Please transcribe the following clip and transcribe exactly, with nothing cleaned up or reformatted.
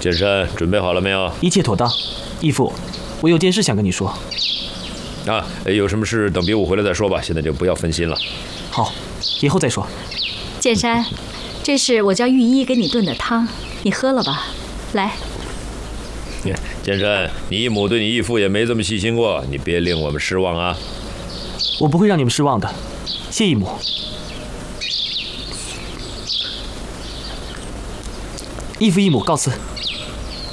剑山，准备好了没有？ 一切妥当。义父，我有件事想跟你说。 啊，有什么事等比武回来再说吧，现在就不要分心了。 好，以后再说。 剑山，这是我叫御医给你炖的汤，你喝了吧。来。 剑山，你义母对你义父也没这么细心过，你别令我们失望啊。 我不会让你们失望的，谢义母。义父义母告辞。